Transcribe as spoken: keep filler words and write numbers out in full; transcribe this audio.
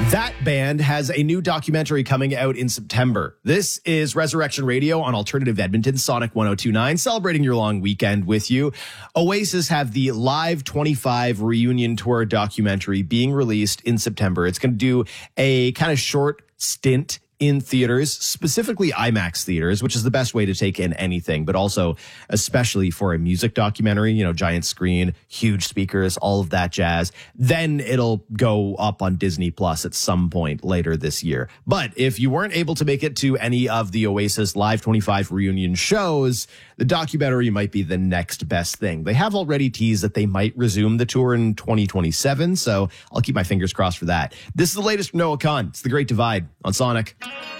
That band has a new documentary coming out in September. This is Resurrection Radio on Alternative Edmonton, Sonic one oh two point nine, celebrating your long weekend with you. Oasis have the Live twenty-five reunion tour documentary being released in September. It's going to do a kind of short stint in theaters, specifically IMAX theaters, which is the best way to take in anything, but also especially for a music documentary, you know, giant screen, huge speakers, all of that jazz. Then it'll go up on Disney Plus at some point later this year. But if you weren't able to make it to any of the Oasis Live twenty-five reunion shows, the documentary might be the next best thing. They have already teased that they might resume the tour in twenty twenty-seven, so I'll keep my fingers crossed for that. This is the latest from Noah Khan. It's The Great Divide on Sonic.